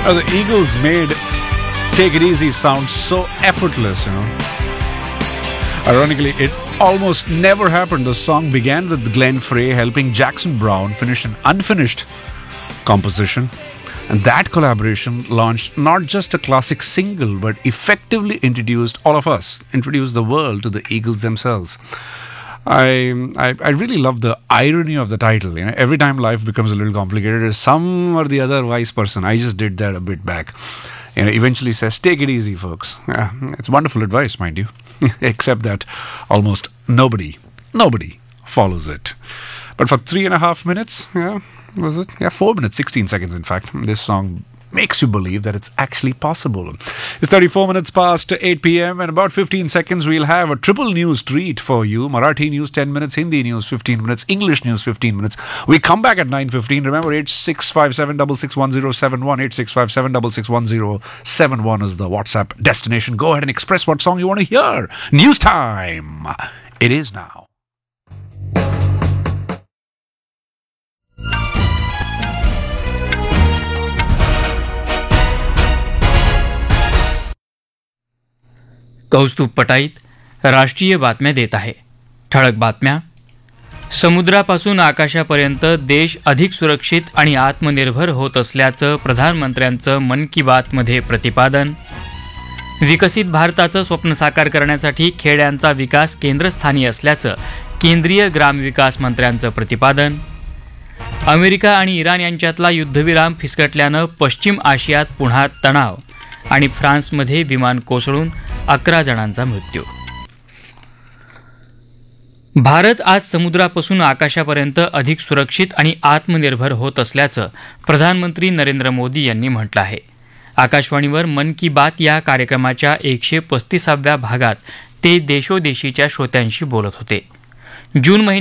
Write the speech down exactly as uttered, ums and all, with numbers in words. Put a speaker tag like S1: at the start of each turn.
S1: Uh, the Eagles made Take It Easy sound so effortless, you know. Ironically, it almost never happened. The song began with Glenn Frey helping Jackson Browne finish an unfinished composition. And that collaboration launched not just a classic single, but effectively introduced all of us, introduced the world to the Eagles themselves. I, I I really love the irony of the title. You know, every time life becomes a little complicated, there's some or the other wise person. I just did that a bit back. You know, eventually says, take it easy, folks. Yeah, it's wonderful advice, mind you. Except that almost nobody, nobody follows it. But for three and a half minutes, yeah, was it? Yeah, four minutes, sixteen seconds, in fact. This song makes you believe that it's actually possible. It's thirty-four minutes past eight p.m. and about fifteen seconds we'll have a triple news treat for you. Marathi news ten minutes, Hindi news fifteen minutes, English news fifteen minutes. We come back at nine fifteen. Remember, eight six five seven six six one zero seven one, eight six five seven six six one zero seven one is the WhatsApp destination. Go ahead and express what song you want to hear. News time. It is now.
S2: कौस्तुभ पटाईत राष्ट्रीय बातम्या देत आहे. ठळक बातम्या. समुद्रापासून आकाशापर्यंत देश अधिक सुरक्षित आणि आत्मनिर्भर होत असल्याचं प्रधानमंत्र्यांचं मन की बातमध्ये प्रतिपादन. विकसित भारताचं स्वप्न साकार करण्यासाठी खेड्यांचा विकास केंद्रस्थानी असल्याचं केंद्रीय ग्रामविकास मंत्र्यांचं प्रतिपादन. अमेरिका आणि इराण यांच्यातला युद्धविराम फिसकटल्यानं पश्चिम आशियात पुन्हा तणाव आणि फ्रान्समध्ये विमान कोसळून अकरा जणांचा मृत्यू. भारत आज समुद्रापासून आकाशापर्यंत अधिक सुरक्षित आणि आत्मनिर्भर होत असल्याचं प्रधानमंत्री नरेंद्र मोदी यांनी म्हटलं आहे. आकाशवाणीवर मन की बात या कार्यक्रमाच्या एकशे पस्तीसाव्या भागात ते देशोदेशीच्या श्रोत्यांशी बोलत होते. जून महिन्यात